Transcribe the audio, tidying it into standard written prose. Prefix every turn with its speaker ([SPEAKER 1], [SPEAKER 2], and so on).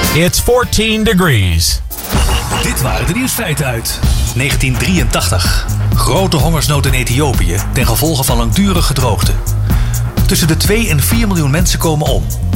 [SPEAKER 1] It's 14 degrees.
[SPEAKER 2] Dit waren de nieuwsfeiten uit 1983. Grote hongersnood in Ethiopië ten gevolge van langdurige droogte. Tussen de 2 en 4 miljoen mensen komen om.